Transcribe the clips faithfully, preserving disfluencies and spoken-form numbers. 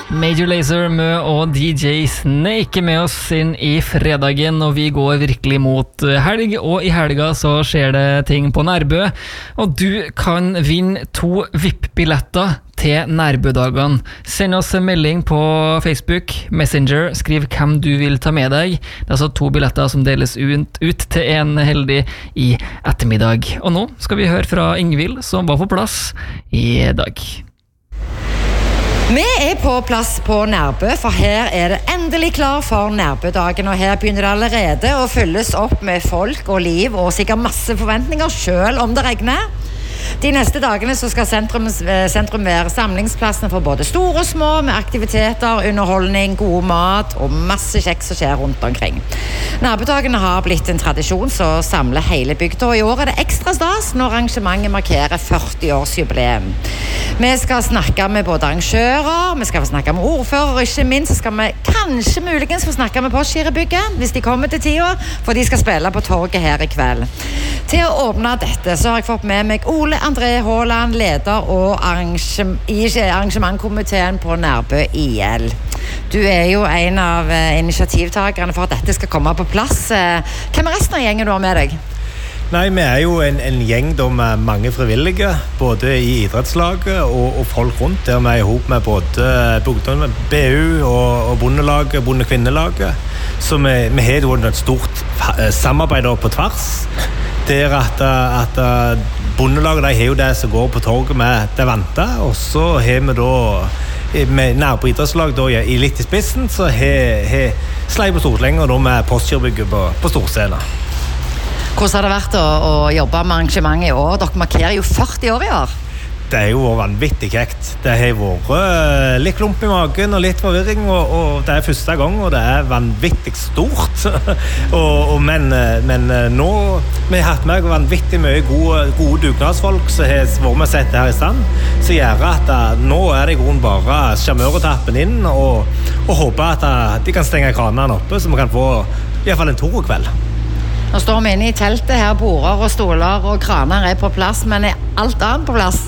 Major Lazer Mø og D J Snake med oss inn i fredagen, og vi går virkelig mot helg, og i helga så skjer det ting på Nærbø, og du kan vinne to V I P-billetter til Nærbødagene. Send oss en melding på Facebook, Messenger, skriv hvem du vil ta med deg. Det er altså to billetter som deles ut, ut til en heldig i ettermiddag. Og nå skal vi høre fra Ingvild, som var på plass i dag. Vi er på plass på Nærbø, for her er det endelig klar for Nærbødagen, og her begynner det allerede å fylles opp med folk og liv, og sikkert masse forventninger, selv om det regner. De neste dagene så skal sentrum, sentrum være samlingsplassen for både store og små, med aktiviteter, underholdning, god mat og masse kjekt som skjer rundt omkring. Nærbødagene har blitt en tradisjon som samler hele bygda, og i år er det ekstra stas når arrangementet markerer førti-årsjubileum. Vi skal snakke med både arrangører, vi skal få snakke med ordfører, og ikke minst så skal vi kanskje muligens få snakke med Postgirobygget, hvis de kommer til tida, for de skal spille på torget her i kveld. Til å åpne dette så har jeg fått med meg Ole André Håland, leder og arrangem- i arrangementkomiteen på Nærbø I L. Du er jo en av initiativtakerne for at dette skal komme på plass. Hvem er resten av gjengen du har med deg? Nei, vi er jo en, en gjeng da, med mange frivillige, både i idrettslaget og, og folk rundt, der vi er ihop med både Bogdøy, B U og, og Bondelaget, Bondekvinnelaget. Så vi, vi har jo et stort samarbeid på tvers, der at, at Bondelaget de har jo det som går på torget med det vante, og så har vi da med Nærbø idrettslag da, i litt i spissen, så har, har Sleip og Storlenger da med Postgirobygget på, på storscenen. Hvordan har det vært å, å jobbe med arrangementet i år? Dere markerer jo førti år i år. Det er jo vanvittig kjekt. Det har vært litt klump i magen og litt forvirring, og, og det er første gang, og det er vanvittig stort. og, og, men, men nå vi har hatt med vanvittig mye gode, gode dugnadsfolk som har vært med sett det her i stand, som gjør at nå er det i grunn bare sjarmøretappen inn, og, og håper at de kan stenge kranene oppe, så vi kan få i hvert fall en toro-kveld. Nå står vi inne i teltet her, border og stoler og kraner er på plass, men er alt annet på plass?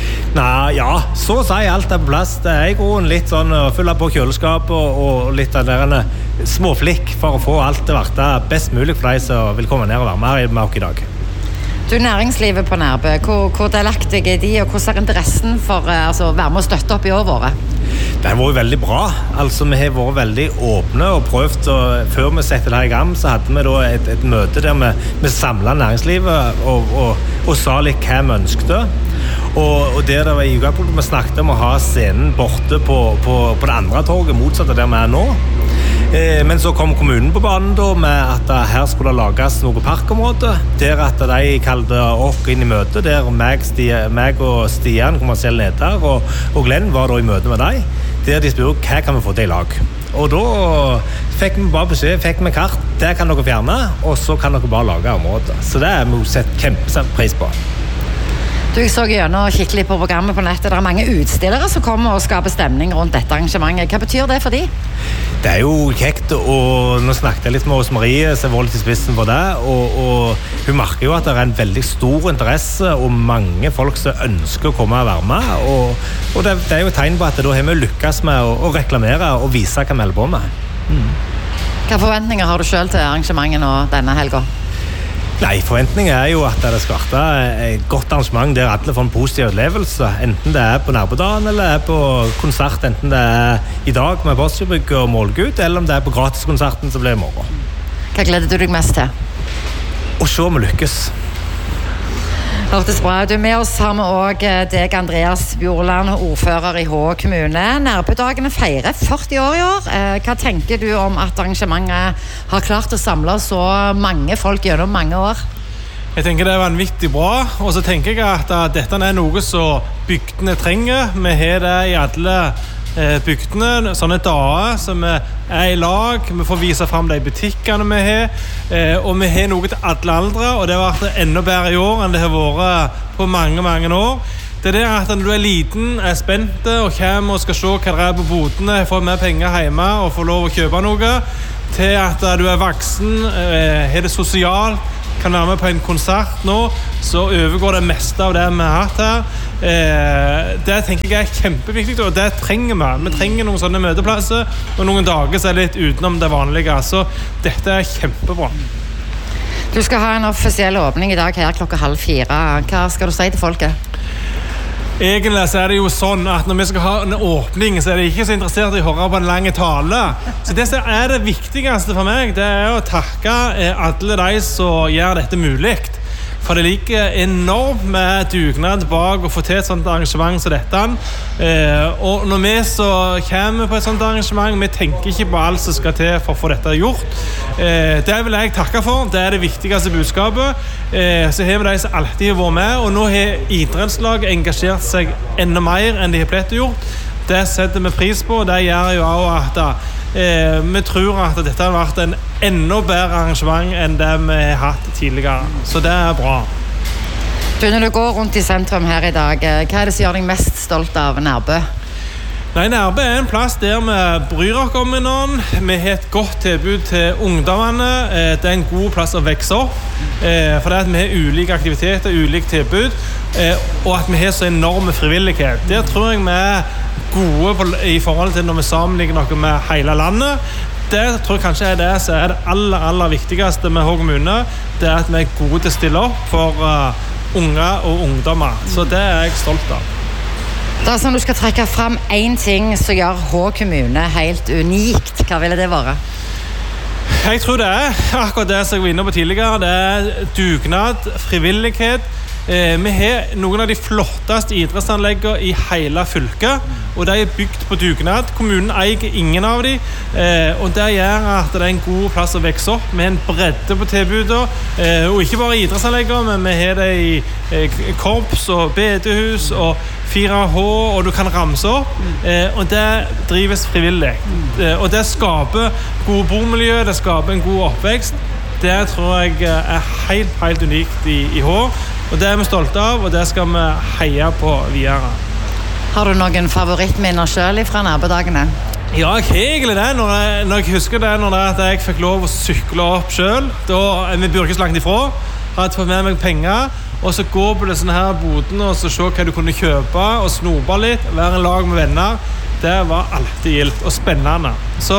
Nei, ja, så å si alt er på plass. Det er i grunnen litt sånn å fylle på kjøleskap og, og litt av der småflikk for å få alt det varte best mulig for de som vil komme ned og være med med oss i dag. Du, næringslivet på Nærbø, hvor, hvor delaktig er de, og hvordan er interessen for altså, å være med og støtte opp i år våre? Det har vært veldig bra. Altså, vi har vært veldig åpne og prøvd, og før vi setter det her i gang, så hadde vi da et, et møte der vi, vi samlet næringslivet og, og, og sa litt hva vi ønskte. Og, og der det var i utgangspunktet vi snakket om å ha scenen borte på, på, på det andre torget, motsatt av der vi er nå. Eh, men så kom kommunen på banen da, med at her skulle det lages noe parkområde, der at de kalte oss inn i møte, der meg, Stia, meg og Stian, kommersiell leder, og, og Glenn var da i møte med dem, der de spurte hva kan vi få til i lag. Og da fikk vi bare beskjed, fikk vi kart, det kan dere fjerne, og så kan dere bare lage området. Så det er vi sett kjempepris på. Du, jeg så gjennom og kikket litt på programmet på nettet. Det er mange utstillere som kommer og skaper stemning rundt dette arrangementet. Hva betyr det for de? Det er jo kjekt, og nå snakket jeg litt med Åse Marie, som var litt i spissen for det, og, og hun merker jo at det er en veldig stor interesse, og mange folk som ønsker å komme og være med, og, og det, det er jo et tegn på at da har vi lykkes med å, å reklamere og vise hva vi holder på med. Mm. Hva forventninger har du selv til arrangementet nå denne helga? Nei, forventningen er jo at det skal være et godt arrangement der alle får en positiv opplevelse, enten det er på Nærbødagen eller er på konsert, enten det er i dag med Postgirobygget og Målgud, eller om det er på gratiskonserten som blir i morgen. Hva gleder du deg mest til? Å se om vi lykkes. Hørtes bra. Du, med oss har vi også deg, Andreas Bjorland, ordfører i Hå kommune. Nærbødagene feirer førti år i år. Hva tenker du om at arrangementet har klart å samle så mange folk gjennom mange år? Jeg tenker det er vanvittig bra, og så tenker jeg at dette er noe som bygdene trenger. Vi har det i alle bygdene, sånne dager som er i lag, vi får vise frem de butikkene vi har, og vi har noe til alle aldre, og det har vært enda bedre i år enn det har vært på mange, mange år. Det er det at når du er liten, er spent og kommer og skal se hva det er på bodene, får med penger hjemme og får lov å kjøpe noe, til at du er voksen, har det sosialt, kan være med på en konsert nå, så overgår det meste av det vi har hatt her. Eh, det tenker jeg er kjempeviktig, og det trenger vi. Vi trenger noen sånne møteplasser, og noen dager så er det litt utenom det vanlige. Så dette er kjempebra. Du skal ha en offisiell åpning i dag her klokka halv fire. Hva skal du si til folket? Egentlig så er det jo sånn at når vi skal ha en åpning, så er de ikke så interessert i å høre på en lang tale. Så det som er det viktigste for meg, det er å takke alle de som gjør dette mulig. For det ligger enormt med dugnad bak å få til et sånt arrangement som dette. Eh, og når vi så kommer på et sånt arrangement, vi tenker ikke på alt som skal til for å få dette gjort. Eh, det vil jeg takke for. Det er det viktigste budskapet. Eh, så har vi de som alltid har vært med, og nå har idrettslaget engasjert seg enda mer enn de har pleid å gjort. Det setter vi pris på, og det gjør jo også at eh, vi tror at dette har vært en enda bedre arrangement enn det vi har hatt tidligere. Så det er bra. Du, når du går rundt i sentrum her i dag, hva er det som gjør deg mest stolt av Nærbø? Nei, Nærbø er en plass der vi bryr oss om noen. Vi har et godt tilbud til ungdommene. Det er en god plass å vokse opp. For det er at vi har ulike aktiviteter, ulike tilbud, og at vi har så enorme frivillighet. Der tror jeg vi er gode på, i forhold til når vi sammenligner noe med hele landet. Det tror jeg kanskje er det som er det aller, aller viktigste med Hå kommune. Det er at vi er gode til å stille opp for uh, unge og ungdommer. Så det er jeg stolt av. Da som du skal trekke fram en ting som gjør Hå kommune helt unikt, hva ville det være? Jeg tror det er akkurat det som jeg var inne på tidligere. Det er dugnad, frivillighet. Eh, vi har noen av de flotteste idrettsanleggene i hele fylket, og de er bygd på dugnad. Kommunen eier ingen av dem, eh, og det gjør at det er en god plass å vokse opp. Vi har en bredde på tilbudet, eh, og ikke bare idrettsanleggene, men vi har det i eh, korps og bedehus og fire H, og du kan ramse opp, eh, og det drives frivillig. Eh, og det skaper gode bomiljø, det skaper en god oppvekst. Det tror jeg er helt, helt unikt i, i Hå. Og det er vi stolte av, og det skal vi heie på videre. Har du noen favorittminner selv fra Nærbødagene? Ja, jeg har egentlig det. Når jeg, når jeg husker det, når det er at jeg fikk lov å sykle opp selv, da vi bor ikke så langt ifra, hadde fått med meg penger, og så gå på disse her bodene og så se hva du kunne kjøpe, og snope litt, være en lag med venner. Det var alltid gildt og spennende. Så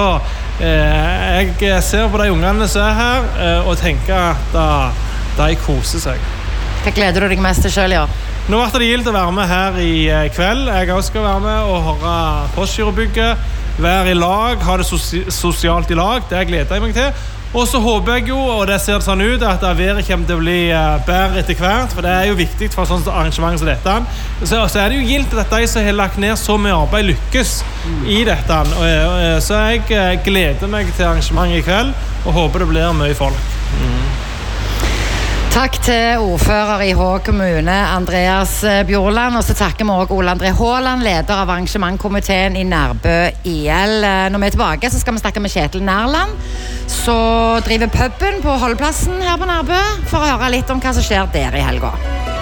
eh, jeg ser på de ungene som er her, eh, og tenker at uh, de koser seg. Hva gleder du deg mest til selv i år? Nå ble det gildt å være med her i kveld. Jeg også skal være med og høre Postgirobygget, være i lag, ha det sosialt i lag. Det gleder jeg meg til. Og så håper jeg jo, og det ser sånn ut, at været kommer til å bli bedre etter hvert, for det er jo viktig for sånne arrangement som dette. Så, så er det jo gildt at de som har lagt ned så mye arbeid lykkes i dette. Og, så jeg gleder meg til arrangementet i kveld, og håper det blir mye folk. Mm. Takk til ordfører i Hå kommune, Andreas Bjorland, og så takker vi også Ole André Haaland, leder av arrangementkomiteen i Nærbø I L. Når vi er tilbake, så skal vi snakke med Kjetil Nærland, så driver puben på holdplassen her på Nærbø, for å høre litt om hva som skjer der i helga.